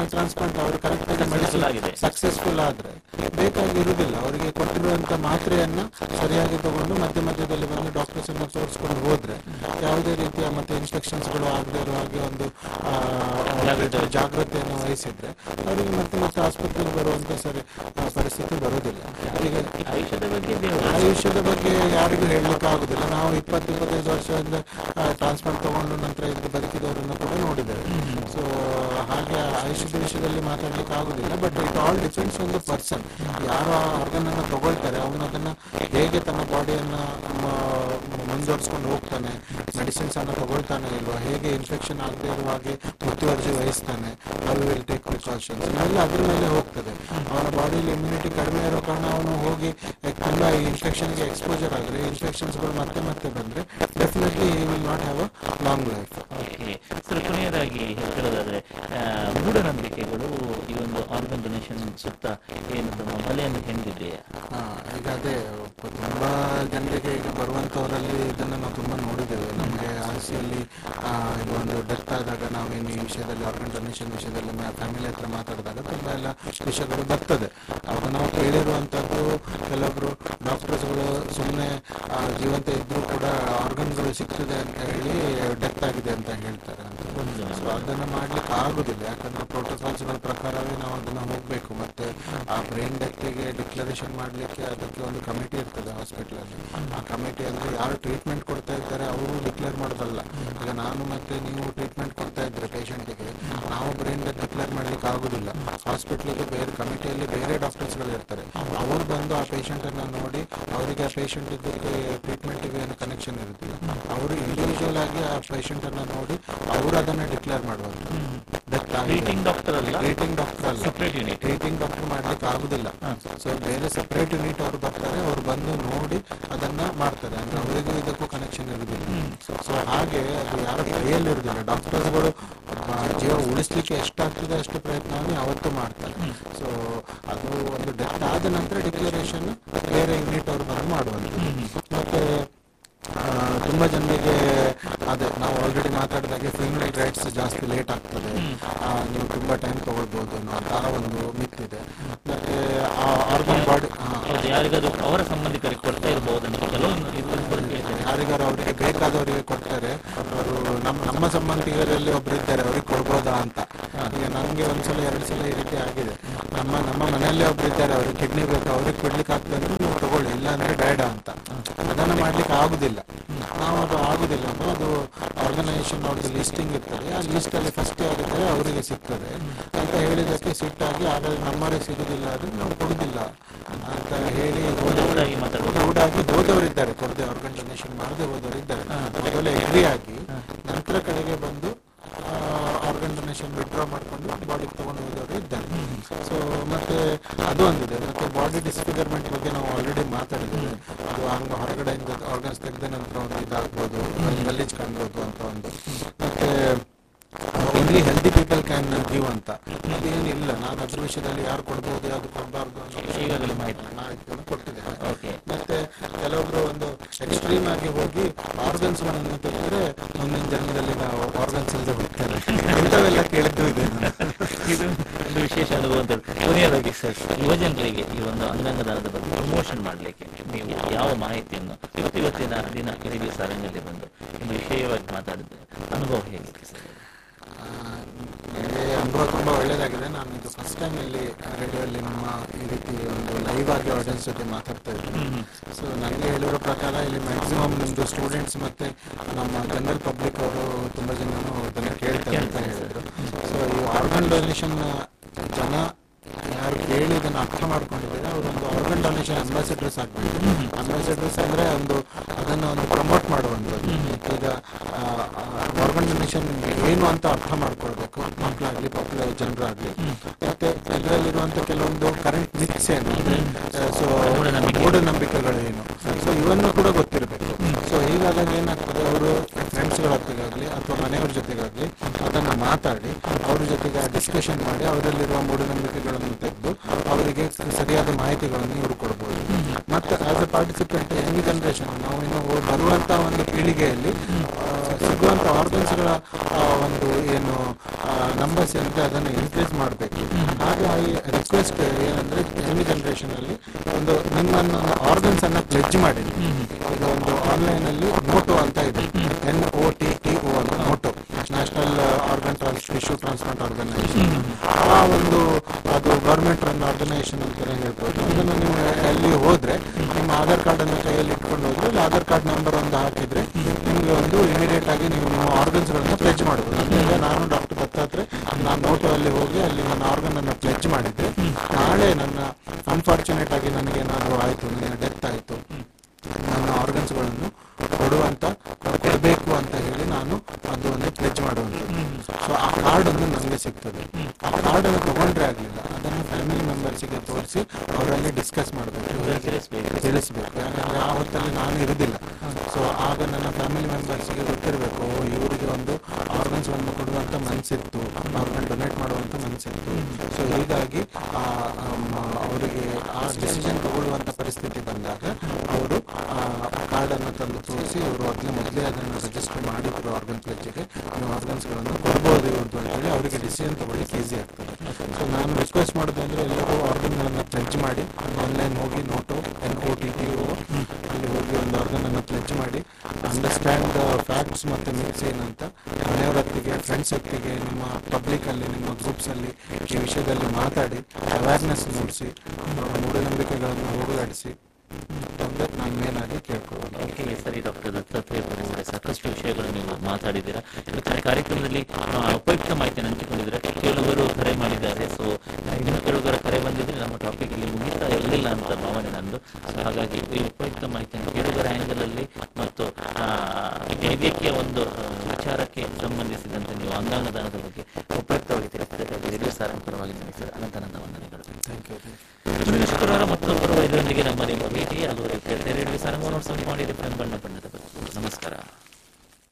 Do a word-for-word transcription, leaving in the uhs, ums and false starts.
Transplant ಅವರು ಕರೆಕ್ಟಾಗಿ medicine successful ಆದರೆ ಬೇಕಾಗಿರುವುದಿಲ್ಲ. ಅವರಿಗೆ ಕೊಟ್ಟಿರುವಂಥ ಮಾತ್ರೆಯನ್ನ ಸರಿಯಾಗಿ ತಗೊಂಡು ಮಧ್ಯ ಮಧ್ಯದಲ್ಲಿ ಬಂದು ಡಾಕ್ಟರ್ಸ್ ಅನ್ನ ತೋರಿಸ್ಕೊಂಡು ಹೋದ್ರೆ ಯಾವುದೇ ರೀತಿಯ ಮತ್ತೆ ಇನ್ಫೆಕ್ಷನ್ಸ್ಗಳು ಆಗದೆ ಇರೋ ಹಾಗೆ ಒಂದು ಜಾಗ್ರತೆಯನ್ನು ವಹಿಸಿದ್ರೆ ಅವರಿಗೆ ಮತ್ತೆ ಮತ್ತೆ ಆಸ್ಪತ್ರೆಗೆ ಬರುವಂತ ಸರಿ ಪರಿಸ್ಥಿತಿ ಬರುವುದಿಲ್ಲ. ಈಗ ಆಯುಷ್ಯದ ಬಗ್ಗೆ ಆಯುಷ್ಯದ ಬಗ್ಗೆ ಯಾರಿಗೂ ಹೇಳಲಿಕ್ಕೆ ಆಗುದಿಲ್ಲ. ನಾವು ಇಪ್ಪತ್ತು ಇಪ್ಪತ್ತೈದು ವರ್ಷದಿಂದ ಟ್ರಾನ್ಸ್ಪ್ಲಾಂಟ್ ತಗೊಂಡು ನಂತರ ಇದ್ದು ಬದುಕಿದವರನ್ನು ಕೂಡ ನೋಡಿದ್ದೇವೆ. ಸೊ ಹಾಗೆ ಆಯುಷ್ಯದ ವಿಷಯದಲ್ಲಿ ಮಾತಾಡ್ಲಿಕ್ಕೆ ಆಗುದಿಲ್ಲ. But it all depends on the person. ಯಾರು ಆ ಆರ್ಗನ್ ಅನ್ನು ತಗೊಳ್ತಾರೆ ಅವನು ಅದನ್ನ ಹೇಗೆ ತನ್ನ ಬಾಡಿಯನ್ನ ಮುಂದುವರಿಸ್ಕೊಂಡು ಹೋಗ್ತಾನೆ, ಮೆಡಿಸಿನ್ಸ್ ಅನ್ನ ತಗೊಳ್ತಾನೆ ಇಲ್ವಾ, ಹೇಗೆ ಇನ್ಫೆಕ್ಷನ್ ಆಗದೆ ಇರುವ ಹಾಗೆ ಮುತುವರ್ಜಿ ವಹಿಸ್ತಾನೆ, ಹೌ ವಿಲ್ ಟೇಕ್ ಪ್ರಿಕಾಷನ್ಸ್ ಎಲ್ಲ ಅದ್ರ ಮೇಲೆ ಹೋಗ್ತದೆ. ಅವನ ಬಾಡಿಯಲ್ಲಿ ಇಮ್ಯುನಿಟಿ ಕಡಿಮೆ ಇರೋ ಕಾರಣ ಅವನು ಹೋಗಿ ತುಂಬಾ ಇನ್ಫೆಕ್ಷನ್ಗೆ ಎಕ್ಸ್ಪೋಜರ್ ಆದರೆ ಇನ್ಫೆಕ್ಷನ್ಸ್ಗಳು ಮತ್ತೆ ಮತ್ತೆ ಬಂದ್ರೆ definitely he will not have a long life. Okay sir, ಕೊನೆಯದಾಗಿ ಹೇಳೋದಾದ್ರೆ ಮೂಢನಂಬಿಕೆಗಳು ಈ ಒಂದು ಆರ್ಗನ್ ಡೊನೇಷನ್ ಸುತ್ತ ಏನು ತಮ್ಮ ಬಲೆಯನ್ನು ಹೆಂಗಿದೆಯಾ? ಈಗ ಅದೇ ತುಂಬಾ ಜನರಿಗೆ ಈಗ ಬರುವಂತವರಲ್ಲಿ ಇದನ್ನ ನಾವು ತುಂಬಾ ನೋಡಿದ್ದೇವೆ. ನಮಗೆ ಆರ್ಸಿಯಲ್ಲಿ ಈಗ ಒಂದು ಡೆತ್ ಆದಾಗ ನಾವೇನು ಈ ವಿಷಯದಲ್ಲಿ ಆರ್ಗನ್ ಡೊನೇಷನ್ ವಿಷಯದಲ್ಲಿ ಫ್ಯಾಮಿಲಿ ಹತ್ರ ಮಾತಾಡಿದಾಗ ತುಂಬಾ ಎಲ್ಲ ವಿಷಯಗಳು ಬರ್ತದೆ. ಅವಾಗ ನಾವು ಕೇಳಿರುವಂತದ್ದು ಕೆಲವೊಬ್ರು ಡಾಕ್ಟರ್ಸ್ಗಳು ಸುಮ್ಮನೆ ಜೀವಂತ ಇದ್ರೂ ಕೂಡ ಆರ್ಗನ್ಗಳು ಸಿಗ್ತದೆ ಅಂತ ಹೇಳಿ ಡೆತ್ ಆಗಿದೆ ಅಂತ ಹೇಳ್ತಾರೆ ಅಂತ. ಸೊ ಅದನ್ನ ಮಾಡ್ಲಿಕ್ಕೆ ಆಗುದಿಲ್ಲ, ಯಾಕಂದ್ರೆ ಪ್ರೋಟೋಕಾಲ್ಸ್ಗಳ ಪ್ರಕಾರವೇ ನಾವು ಅದನ್ನ ಹೋಗ್ಬೇಕು. ಮತ್ತೆ ಆ ಬ್ರೈನ್ ಡೆತ್ಗೆ ಡಿಕ್ಲರೇಷನ್ ಮಾಡ್ಲಿಕ್ಕೆ ಅದಕ್ಕೆ ಒಂದು ಕಮಿಟಿ ಇರ್ತದೆ ಹಾಸ್ಪಿಟಲ್ ಅಲ್ಲಿ. ಆ ಕಮಿಟಿ ಅಂದ್ರೆ ಯಾರು ಟ್ರೀಟ್ಮೆಂಟ್ ಕೊಡ್ತಾ ಇರ್ತಾರೆ ಅವರು ಡಿಕ್ಲೇರ್ ಮಾಡೋದಲ್ಲ. ಈಗ ನಾನು ಮತ್ತೆ ನೀವು ಟ್ರೀಟ್ಮೆಂಟ್ ಕೊಡ್ತಾ ಇದ್ರೆ ಪೇಷಂಟ್ಗೆ ನಾವು ಬ್ರೈನ್ ಡೆತ್ ಡಿಕ್ಲೇರ್ ಮಾಡ್ಲಿಕ್ಕೆ ಆಗುದಿಲ್ಲ. ಹಾಸ್ಪಿಟ್ಲಿಗೆ ಬೇರೆ ಕಮಿಟಿಯಲ್ಲಿ ಬೇರೆ ಡಾಕ್ಟರ್ಸ್ಗಳು ಇರ್ತಾರೆ. ಅವರು ಬಂದು ಆ ಪೇಷಂಟ್ ಅನ್ನ ನೋಡಿ ಅವರಿಗೆ ಆ ಪೇಷಂಟ್ ಇದಕ್ಕೆ ಟ್ರೀಟ್ಮೆಂಟ್ಗೆ ಏನು ಕನೆಕ್ಷನ್ ಇರುತ್ತಿಲ್ಲ, ಅವರು ಇಂಡಿವಿಜುವಲ್ ಆಗಿ ಆ ಪೇಷಂಟ್ ಅನ್ನ ನೋಡಿ ಅವರು ಅದನ್ನ ಡಿಕ್ಲೇರ್ ಮಾಡುವಂತ. ಟ್ರೀಟಿಂಗ್ ಡಾಕ್ಟರ್ ಅಲ್ಲ, ಟ್ರೀಟಿಂಗ್ ಡಾಕ್ಟರ್ ಮಾಡ್ಲಿಕ್ಕೆ ಆಗುದಿಲ್ಲ. ಸೊ ಬೇರೆ ಸಪರೇಟ್ ಯೂನಿಟ್ ಅವರು ಬರ್ತಾರೆ, ಅವ್ರು ಬಂದು ನೋಡಿ ಅದನ್ನ ಮಾಡ್ತಾರೆ. ಅಂದ್ರೆ ಅವರಿಗೂ ಇದಕ್ಕೂ ಕನೆಕ್ಷನ್ ಇರುವುದಿಲ್ಲ. ಸೊ ಹಾಗೆ ಅದು ಯಾರ ಕೈಯಲ್ಲಿ ಇರುವುದಿಲ್ಲ. ಡಾಕ್ಟರ್ಸ್ಗಳು ಜೀವ ಉಳಿಸ್ಲಿಕ್ಕೆ ಎಷ್ಟಾಗ್ತದೆ ಅಷ್ಟು ಪ್ರಯತ್ನವನ್ನು ಯಾವತ್ತೂ ಮಾಡ್ತಾರೆ. ಸೊ ಅದು ಒಂದು ಡೆತ್ ಆದ ನಂತರ ಡಿಕ್ಲರೇಷನ್ ಬೇರೆ ಯೂನಿಟ್ ಅವರು ಬಂದು ಮಾಡುವಂಥದ್ದು. ಮತ್ತೆ ತುಂಬಾ ಜನರಿಗೆ ಅದೇ ನಾವು ಆಲ್ರೆಡಿ ಮಾತಾಡಿದಾಗೆ ಫೀಮೇಲ್ ರೈಟ್ಸ್ ಜಾಸ್ತಿ ಲೇಟ್ ಆಗ್ತದೆ, ನೀವು ತುಂಬಾ ಟೈಮ್ ತಗೊಳ್ಬಹುದು ಅನ್ನೋ ಆ ಒಂದು ಮಿತ್ ಇದೆ. ಮತ್ತೆ ಆರ್ಗನ್ ಬಾಡಿ ಯಾರಿಗಾದ್ರೂ ಅವರ ಸಂಬಂಧಿಕರಿಗೆ ಕೊಡ್ತಾ ಇರಬಹುದು, ಯಾರಿಗಾರು ಅವರಿಗೆ ಬೇಕಾದವರಿಗೆ ಕೊಡ್ತಾರೆ. ಅವರು ನಮ್ಮ ನಮ್ಮ ಸಂಬಂಧಿಕರಲ್ಲಿ ಒಬ್ರು ಇದ್ದಾರೆ, ಅವ್ರಿಗೆ ಕೊಡ್ಬೋದಾ ಅಂತ. ಈಗ ನಮ್ಗೆ ಒಂದ್ಸಲ ಎರಡು ಸಲ ಈ ರೀತಿ ಆಗಿದೆ. ನಮ್ಮ ನಮ್ಮ ಮನೆಯಲ್ಲೇ ಒಬ್ರು ಇದ್ದಾರೆ, ಅವ್ರಿಗೆ ಕಿಡ್ನಿ ಬೇಕು, ಅವ್ರಿಗೆ ಕೊಡ್ಲಿಕ್ಕೆ ಆಗ್ತದೆ ಅಂದ್ರೆ ನೀವು ತಗೊಳ್ಳಿ, ಇಲ್ಲ ಅಂದ್ರೆ ಡೈಡ ಅಂತ. ಅದನ್ನ ಮಾಡ್ಲಿಕ್ಕೆ ಆಗುದಿಲ್ಲ. ನಾವು ಅದು ಆಗುದಿಲ್ಲ ಅಂದ್ರೆ ಅದು ಆರ್ಗನೈಸೇಷನ್ ಅವ್ರದ್ದು ಲಿಸ್ಟಿಂಗ್ ಇರ್ತದೆ, ಆ ಲಿಸ್ಟ್ ಅಲ್ಲಿ ಫಸ್ಟ್ ಆಗಿದ್ದಾರೆ ಅವರಿಗೆ ಸಿಗ್ತದೆ ಅಂತ ಹೇಳಿದಕ್ಕೆ ಸಿಟ್ಟಾಗಿ ಹಾಗಾದ್ರೆ ನಮ್ಮವರಿಗೆ ಸಿಗುದಿಲ್ಲ ಅಂದ್ರೆ ನಾವು ಕೊಡುದಿಲ್ಲ ಅಂತ ಹೇಳಿ ರೂಢಾಗಿ ಹೋದವರಿದ್ದಾರೆ, ಕೊಡದೆ ಆರ್ಗನ್ ಡೊನೇಷನ್ ಮಾಡದೆ ಹೋದವರಿದ್ದಾರೆ. ಮೊದಲೇ ಎಗ್ರಿ ಆಗಿ ನಂತರ ಕಡೆಗೆ ಬಂದು ಆರ್ಗನ್ ಡೊನೇಷನ್ ವಿಡ್ರಾ ಮಾಡ್ಕೊಂಡು ಬಾಡಿಗೆ ತಗೊಂಡು ಹೋದವರು ಇದ್ದಾರೆ. ಸೊ ಮತ್ತೆ ಅದು ಒಂದಿದೆ. ಮತ್ತೆ ಬಾಡಿ ಡಿಸ್ಫಿಗರ್ಮೆಂಟ್ ಬಗ್ಗೆ ನಾವು ಆಲ್ರೆಡಿ ಮಾತಾಡಿದ್ದೇವೆ. ಅದು ಹಂಗ ಹೊರಗಡೆಯಿಂದ ಆರ್ಗನ್ಸ್ ತೆಗೆದ ನಂತರ ಒಂದು ಇದಾಗ್ಬೋದು, ಗಲೀಜ್ ಕಾಣ್ಬೋದು ಅಂತ ಒಂದು. ಮತ್ತೆ only healthy people can give ಅಂತ ಅದೇನಿಲ್ಲ. ನಾನು ಅದ್ರ ವಿಷಯದಲ್ಲಿ ಯಾರು ಕೊಡ್ಬೋದು ಯಾರು ಕೊಡಬಾರ್ದು ಅಂತ ಈಗಾಗಲೇ ಮಾಹಿತಿಯನ್ನು ಕೊಟ್ಟಿದ್ದೇನೆ. ಮತ್ತೆ ಕೆಲವೊಬ್ರು ಒಂದು ಎಕ್ಸ್ಟ್ರೀಮ್ ಆಗಿ ಹೋಗಿ ಆರ್ಗನ್ಸ್ ಗಳನ್ನು ತೆಗೆದ್ರೆ ಮುಂದಿನ ಜನ್ಮದಲ್ಲಿ ನಾವು ಆರ್ಗನ್ಸ್ ಇಲ್ಲದೆ ಹೋಗ್ತಾರೆ, ಇಂಥವೆಲ್ಲ ಕೇಳಿದ್ದು ಇದೆ. ಇದು ಒಂದು ವಿಶೇಷ ಅನುಭವ ಅಂತ. ಕೊನೆಯದಾಗಿ ಸರ್, ಯುವಜನರಿಗೆ ಈ ಒಂದು ಅಂಗಾಂಗದಾನದ ಬಗ್ಗೆ ಪ್ರಮೋಷನ್ ಮಾಡಲಿಕ್ಕೆ ನೀವು ಯಾವ ಮಾಹಿತಿಯನ್ನು ಇವತ್ತು ಇವತ್ತಿನ ದಿನ ರೇಡಿಯೋ ಸಾರಂಗಲ್ಲಿ ಬಂದು ಒಂದು ವಿಷಯವಾಗಿ ಮಾತಾಡಿದ್ರೆ ಅನುಭವ ಹೇಗಿದೆ ಸರ್? ಅನುಭವ ತುಂಬಾ ಒಳ್ಳೇದಾಗಿದೆ. ನಾನು ಇದು ಫಸ್ಟ್ ಟೈಮ್ ಇಲ್ಲಿ ರೇಡಿಯೋಲ್ಲಿ ನಮ್ಮ ಈ ರೀತಿ ಒಂದು ಲೈವ್ ಆಗಿ ಆಡಿಯನ್ಸ್ ಜೊತೆ ಮಾತಾಡ್ತಾ ಇದ್ದೀನಿ. ಸೊ ನನಗೆ ಹೇಳಿರೋ ಪ್ರಕಾರ ಇಲ್ಲಿ ಮ್ಯಾಕ್ಸಿಮಮ್ ನಿಮ್ದು ಸ್ಟೂಡೆಂಟ್ಸ್ ಮತ್ತೆ ನಮ್ಮ ಜನರಲ್ ಪಬ್ಲಿಕ್ ಅವರು ತುಂಬಾ ಜನ ಅದನ್ನ ಕೇಳ್ತಾರೆ ಅಂತ ಹೇಳಿದ್ರು. ಸೊ ಈ ಆರ್ಗನ್ ಡೊನೇಷನ್ ಜನ ಯಾರು ಕೇಳಿ ಇದನ್ನು ಅರ್ಥ ಮಾಡ್ಕೊಂಡಿದ್ದಾರೆ ಅವರೊಂದು ಆರ್ಗನ್ ಡೊನೇಷನ್ ಅಂಬಾಸಿಡರ್ಸ್ ಆಗ್ಬೇಕು. ಅಂಬಾಸಿಡರ್ಸ್ ಅಂದ್ರೆ ಒಂದು ಅದನ್ನ ಒಂದು ಪ್ರಮೋಟ್ ಮಾಡುವಂಥದ್ದು. ಈಗ ಆರ್ಗನ್ ಡೊನೇಷನ್ ಏನು ಅಂತ ಅರ್ಥ ಮಾಡ್ಕೊಳ್ಬೇಕು ಮಕ್ಕಳಾಗ್ಲಿ ಪಾಪ್ಯುಲರ್ ಜನರಾಗ್ಲಿ. ಮತ್ತೆ ಇದರಲ್ಲಿರುವಂತ ಕೆಲವೊಂದು ಕರೆಂಟ್ ಮಿಕ್ಸ್ ಏನು, ಸೊ ಮೂಢನಂಬಿಕೆಗಳೇನು, ಸೊ ಇವನ್ನು ಕೂಡ ಗೊತ್ತಿರಬೇಕು. ಸೊ ಹೀಗಾದಾಗ ಏನಾಗ್ತದೆ, ಅವರು ಫ್ರೆಂಡ್ಸ್ಗಳ ಜೊತೆಗಾಗ್ಲಿ ಅಥವಾ ಮನೆಯವ್ರ ಜೊತೆಗಾಗ್ಲಿ ಅದನ್ನ ಮಾತಾಡಿ ಅವ್ರ ಜೊತೆಗೆ ಡಿಸ್ಕಷನ್ ಮಾಡಿ ಅವರಲ್ಲಿರುವ ಮೂಢನಂಬಿಕೆಗಳನ್ನು ತೆಗೆದು ಅವರಿಗೆ ಸರಿಯಾದ ಮಾಹಿತಿಗಳನ್ನು ಇವರು ಕೊಡ್ಬೋದು. ಮತ್ತೆ as A participant Young generation ನಾವು ಇನ್ನು ಬರುವಂತ ಒಂದು ಪೀಳಿಗೆಯಲ್ಲಿ ಸಿಗುವಂಥ ಆರ್ಗನ್ಸ್ಗಳ ಒಂದು ಏನು ನಂಬರ್ಸ್ ಏನಿದೆ ಅದನ್ನು ಇನ್ಕ್ರೀಸ್ ಮಾಡಬೇಕು. ಹಾಗಾಗಿ ರಿಕ್ವೆಸ್ಟ್ ಏನಂದರೆ ಯಂಗ್ ಜನ್ರೇಷನಲ್ಲಿ ಒಂದು ನಿಮ್ಮನ್ನು ಆರ್ಗನ್ಸ್ ಅನ್ನು ಪ್ಲೆಡ್ಜ್ ಮಾಡಿ. ಈಗ ಒಂದು ಆನ್ಲೈನಲ್ಲಿ ನೋಟೋ ಅಂತ ಇದೆ, N O T T O ಅಂತ ನೋಟೋ, ನ್ಯಾಷನಲ್ ಆರ್ಗನ್ ಟ್ರಾನ್ಸ್ ಟಿಶ್ಯೂ ಟ್ರಾನ್ಸ್ಪ್ಲಾಂಟ್ ಆರ್ಗನೈಸೇಷನ್. ಆ ಒಂದು ಅದು ಗೌರ್ಮೆಂಟ್ ರನ್ ಆರ್ಗನೈಸೇಷನ್ ಅಂತ ಹೇಳ್ಬೋದು. ಅದನ್ನು ನೀವು ಅಲ್ಲಿ ಹೋದರೆ ನಿಮ್ಮ ಆಧಾರ್ ಕಾರ್ಡನ್ನು ಕೈಯಲ್ಲಿ ಇಟ್ಕೊಂಡು ಹೋದ್ರೆ ಅಲ್ಲಿ ಆಧಾರ್ ಕಾರ್ಡ್ ನಂಬರ್ ಒಂದು ಹಾಕಿದರೆ ನಿಮಗೆ ಒಂದು ಇಮಿಡಿಯೇಟ್ ಆಗಿ ನೀವು ನಿಮ್ಮ ಆರ್ಗನ್ಸ್ಗಳನ್ನು ಪ್ಲೆಡ್ಜ್ ಮಾಡ್ಬೋದು. ಅಂದರೆ ನಾನು ಡಾಕ್ಟರ್ ದತ್ತಾತ್ರೇಯ, ನಾನು ನೋಟೋ ಅಲ್ಲಿ ಹೋಗಿ ಅಲ್ಲಿ ನನ್ನ ಆರ್ಗನ್ ಅನ್ನು ಪ್ಲೆಡ್ಜ್ ಮಾಡಿದ್ದೆ, ನಾಳೆ ನನ್ನ ಅನ್ಫಾರ್ಚುನೇಟ್ ಆಗಿ ನನಗೇನಾದರೂ ಆಯಿತು, ನನಗೆ ಡೆತ್ ಆಯಿತು, ನನ್ನ ಆರ್ಗನ್ಸ್ಗಳನ್ನು ಕೊಡುವಂತ ಕೊಡಬೇಕು ಅಂತ ಹೇಳಿ ನಾನು ಅದು ಒಂದು ಪ್ಲೆಡ್ಜ್ ಮಾಡುವಂಥದ್ದು. ಸೊ ಆ ಕಾರ್ಡ್ ಒಂದು ನನಗೆ ಸಿಗ್ತದೆ. ಆ ಕಾರ್ಡನ್ನು ತಗೊಂಡ್ರೆ ಆಗಲಿಲ್ಲ, ಅದನ್ನು ಫ್ಯಾಮಿಲಿ ಮೆಂಬರ್ಸಿಗೆ ತೋರಿಸಿ ಅವರಲ್ಲಿ ಡಿಸ್ಕಸ್ ಮಾಡಬೇಕು, ತಿಳಿಸ್ಬೇಕು. ಯಾಕಂದರೆ ಆ ಹೊತ್ತಲ್ಲಿ ನಾನು ಇರೋದಿಲ್ಲ. ಸೊ ಆಗ ನನ್ನ ಫ್ಯಾಮಿಲಿ ಮೆಂಬರ್ಸಿಗೆ ಗೊತ್ತಿರಬೇಕು, ಇವರಿಗೆ ಒಂದು ಆರ್ಗನ್ಸ್ಗಳನ್ನು ಕೊಡುವಂಥ ಮನಸ್ಸಿತ್ತು, ಆರ್ಗನ್ ಡೊನೇಟ್ ಮಾಡುವಂಥ ಮನಸ್ಸಿತ್ತು. ಸೊ ಹೀಗಾಗಿ ಅವರಿಗೆ ಆ ಡಿಸಿಷನ್ ತಗೊಳ್ಳುವಂಥ ಪರಿಸ್ಥಿತಿ ಬಂದಾಗ ಅವರು ಕಾರ್ಡನ್ನು ತಂದು ತೋರಿಸಿ ಇವರು ಅದನ್ನ ಮೊದಲೇ ಅದನ್ನು ರಿಜಿಸ್ಟರ್ ಮಾಡಿದ್ರು ಆರ್ಗನ್ ಪ್ಲೆಡ್ಜ್ಗೆ, ನೀವು ಆರ್ಗನ್ಸ್ಗಳನ್ನು ಕೊಡ್ಬೋದು ಇವ್ರದ್ದು ಅಂತೇಳಿ ಅವರಿಗೆ ಡಿಸಿಷನ್ ತಗೊಳ್ಳಿಕ್ಕೆ ಈಸಿ ಆಗ್ತದೆ. ಸೊ ನಾನು ರಿಕ್ವೆಸ್ಟ್ ಮಾಡೋದು ಅಂದರೆ ಎಲ್ಲರೂ ಆರ್ಗನ್ಗಳನ್ನು ಪ್ಲೆಡ್ಜ್ ಮಾಡಿ ಆನ್ಲೈನ್ ಹೋಗಿ ನೋಟೋ N O T T O ಅಲ್ಲಿ ಹೋಗಿ ಒಂದು ಆರ್ಗನನ್ನು ಪ್ಲೆಡ್ಜ್ ಮಾಡಿ ಅಂಡರ್ಸ್ಟ್ಯಾಂಡ್ ದ ಫ್ಯಾಕ್ಟ್ಸ್ ಮತ್ತು ಮಿಕ್ಸ್ ಏನಂತ ಮನೆಯವರ ಹತ್ತಿಗೆ, ಫ್ರೆಂಡ್ಸ್ ಹತ್ತಿಗೆ, ನಿಮ್ಮ ಪಬ್ಲಿಕಲ್ಲಿ, ನಿಮ್ಮ ಗ್ರೂಪ್ಸಲ್ಲಿ ಈ ವಿಷಯದಲ್ಲಿ ಮಾತಾಡಿ ಅವೇರ್ನೆಸ್ ಮೂಡಿಸಿ, ಮೂಢನಂಬಿಕೆಗಳನ್ನು ಹೋಗಲಾಡಿಸಿ ಅಂತ ನಾನು ಮೇನಾಗಿ ಕೇಳ್ಕೊಳ್ಳೋದು. ಓಕೆ, ಸರಿ ಡಾಕ್ಟರ್ ದತ್ತಾತ್ರೇಯ ಅವರೇ, ಸಾಕಷ್ಟು ವಿಷಯಗಳು ನೀವು ಮಾತಾಡಿದ್ದೀರಾ. ಕಾರ್ಯಕ್ರಮದಲ್ಲಿ ಉಪಯುಕ್ತ ಮಾಹಿತಿಯನ್ನು ಹಂಚಿಕೊಂಡಿದ್ದೀರಾ. ಕೆಲವರು ಕರೆ ಮಾಡಿದ್ದಾರೆ. ಸೊ ಇನ್ನು ಕೆಲವರ ಕರೆ ಬಂದಿದ್ರೆ ನಮ್ಮ ಟಾಪಿಕ್ ಇಲ್ಲಿ ಮುಗಿತಾ ಇರಲಿಲ್ಲ ಅಂತ ಭಾವನೆ ನಂದು. ಸೊ ಹಾಗಾಗಿ ಈ ಉಪಯುಕ್ತ ಮಾಹಿತಿಯನ್ನು ಕೆಲವರ ಆ್ಯಂಗಲ್ ಅಲ್ಲಿ ಮತ್ತು ವೈದ್ಯಕೀಯ ಒಂದು ವಿಚಾರಕ್ಕೆ ಸಂಬಂಧಿಸಿದಂತೆ ನೀವು ಅಂಗಾಂಗದಾನದ ಬಗ್ಗೆ ಉಪಯುಕ್ತವಾಗಿ ತಿಳಿಸಿದ್ದಕ್ಕಾಗಿ ರೇಡಿಯೋ ಸಾರಂಪರವಾಗಿ ತಿಳಿಸಿದ ಅನಂತಾನಂದ ವಂದನೆಗಳು. Thank you. ಶುಕ್ರವಾರ ಮತ್ತೊಬ್ಬರು ವೈದ್ಯರೊಂದಿಗೆ ನಮ್ಮ ನಿಮ್ಮ ಭೇಟಿ ಆಗುವ ರೀತಿಯಲ್ಲಿ ರೇಡಿಯೋ ಸಾರಂಗವನ್ನು ಸಂಪೂರ್ಣ ಬಣ್ಣ ಬಣ್ಣದ ನಮಸ್ಕಾರ.